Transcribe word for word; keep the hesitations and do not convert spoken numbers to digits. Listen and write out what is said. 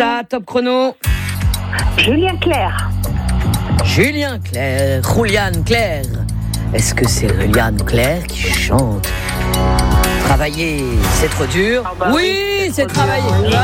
ça, top chrono. Julien Clerc. Julien Clerc, Julian Clerc. Est-ce que c'est Julian Clerc qui chante? Travailler, c'est trop dur. Ah bah oui, oui, c'est c'est trop dur, travailler. oui.